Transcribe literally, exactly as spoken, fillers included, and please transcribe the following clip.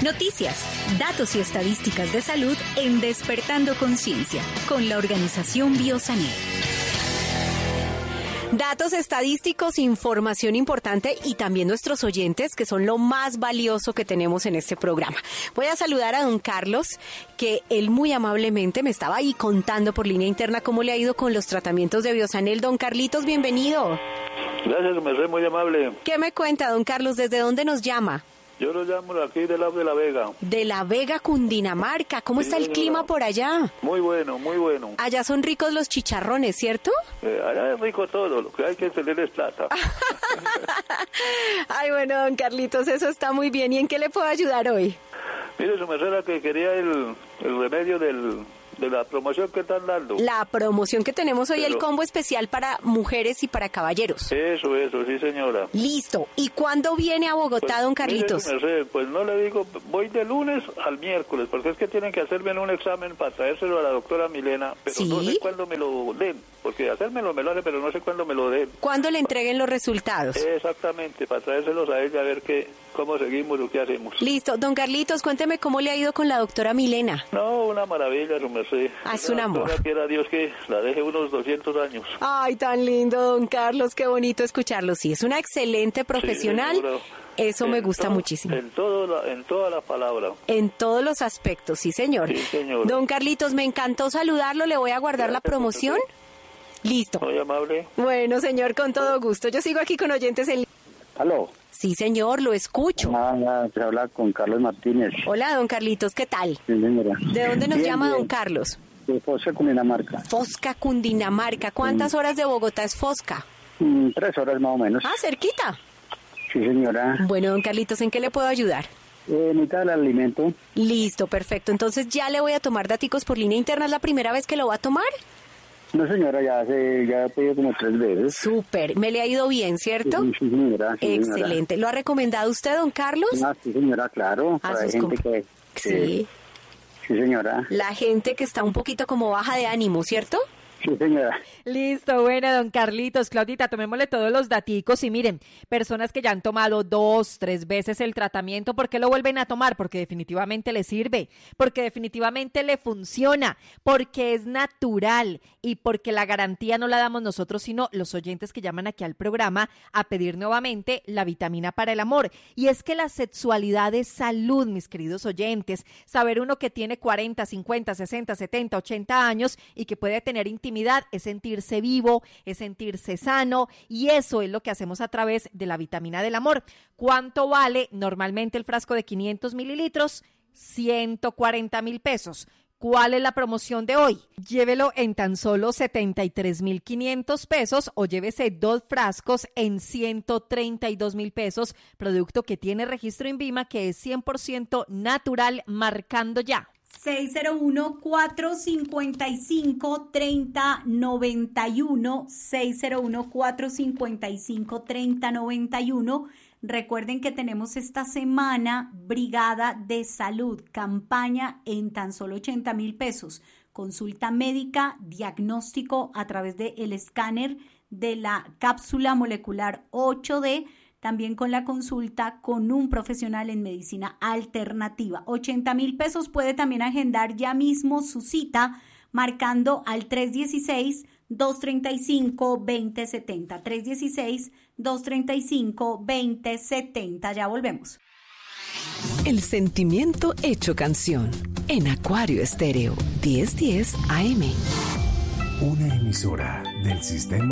Noticias, datos y estadísticas de salud en Despertando Conciencia, con la organización Biosanel. Datos estadísticos, información importante y también nuestros oyentes, que son lo más valioso que tenemos en este programa. Voy a saludar a don Carlos, que él muy amablemente me estaba ahí contando por línea interna cómo le ha ido con los tratamientos de Biosanel. Don Carlitos, bienvenido. Gracias, me soy muy amable. ¿Qué me cuenta, don Carlos? ¿Desde dónde nos llama? Yo lo llamo aquí del lado de La Vega. De La Vega, Cundinamarca. ¿Cómo Sí, está el señora. clima por allá? Muy bueno, muy bueno. Allá son ricos los chicharrones, ¿cierto? Eh, allá es rico todo, lo que hay que tener es plata. Ay, bueno, don Carlitos, eso está muy bien. ¿Y en qué le puedo ayudar hoy? Mire, su merced, era que quería el, el remedio del, de la promoción que están dando. La promoción que tenemos hoy, Pero- el combo especial para mujeres y para caballeros. Eso, eso, sí, señora. Listo. ¿Y cuándo viene a Bogotá, Pues, don mire, Carlitos? su merced, pues no le digo, voy de lunes al miércoles, porque es que tienen que hacerme un examen para traérselo a la doctora Milena, pero ¿Sí? no sé cuándo me lo den, porque hacérmelo me lo hace, pero no sé cuándo me lo den. ¿Cuándo le entreguen los resultados? Exactamente, para traérselos a ella a ver qué, cómo seguimos o qué hacemos. Listo. Don Carlitos, cuénteme cómo le ha ido con la doctora Milena. No, una maravilla, su merced. Ah, es Una un amor. doctora, quiera Dios que la deje unos doscientos años. Ay, tan lindo, don Carlos, qué bonito escucharlo. Sí, es una excelente profesional. Sí, señora. Eso me En gusta todo- muchísimo. En, todo la, en toda la palabra. En todos los aspectos, sí, señor. Sí, señor. Don Carlitos, me encantó saludarlo. ¿Le voy a guardar la Gracias, promoción? Listo. Muy amable. Bueno, señor, con todo gusto. Yo sigo aquí con oyentes en... Aló, Sí, señor, lo escucho. ah, ah, se habla con Carlos Martínez. Hola, don Carlitos, ¿qué tal? Sí, señora. ¿De dónde nos Bien, llama bien. don Carlos? De Fosa, Cundinamarca. Fosca, Cundinamarca. ¿Cuántas horas de Bogotá es Fosca? Mm, tres horas más o menos. Ah, cerquita. Sí, señora. Bueno, don Carlitos, ¿en qué le puedo ayudar? Eh, mitad del alimento. Listo, perfecto. Entonces ya le voy a tomar daticos por línea interna. ¿Es la primera vez que lo va a tomar? No, señora, ya se, ya he pedido como tres veces. Súper. Me le ha ido bien, ¿cierto? Sí, sí, señora. Sí, señora. Excelente. ¿Lo ha recomendado usted, don Carlos? Ah, sí, señora, claro. A Hay sus gente comp- que, que- Sí. Sí, señora. La gente que está un poquito como baja de ánimo, ¿cierto? Sí, señora. Listo, bueno, don Carlitos, Claudita, tomémosle todos los daticos y miren, personas que ya han tomado dos, tres veces el tratamiento, ¿por qué lo vuelven a tomar? Porque definitivamente le sirve, porque definitivamente le funciona, porque es natural y porque la garantía no la damos nosotros, sino los oyentes que llaman aquí al programa a pedir nuevamente la vitamina para el amor. Y es que la sexualidad es salud, mis queridos oyentes. Saber uno que tiene cuarenta, cincuenta, sesenta, setenta, ochenta años y que puede tener intimidad es sentirse vivo, es sentirse sano, y eso es lo que hacemos a través de la vitamina del amor. ¿Cuánto vale normalmente el frasco de quinientos mililitros? ciento cuarenta mil pesos. ¿Cuál es la promoción de hoy? Llévelo en tan solo setenta y tres mil quinientos pesos o llévese dos frascos en ciento treinta y dos mil pesos, producto que tiene registro INVIMA, que es cien por ciento natural, marcando ya. seis cero uno, cuatro cinco cinco, tres cero nueve uno, seis cero uno, cuatro cinco cinco, tres cero nueve uno. Recuerden que tenemos esta semana Brigada de Salud, campaña en tan solo ochenta mil pesos. Consulta médica, diagnóstico a través del escáner de la cápsula molecular ocho D, también con la consulta con un profesional en medicina alternativa. ochenta mil pesos. Puede también agendar ya mismo su cita marcando al tres uno seis, dos tres cinco, dos cero siete cero. tres uno seis, dos tres cinco, dos cero siete cero. Ya volvemos. El sentimiento hecho canción en Acuario Estéreo diez diez A M. Una emisora del sistema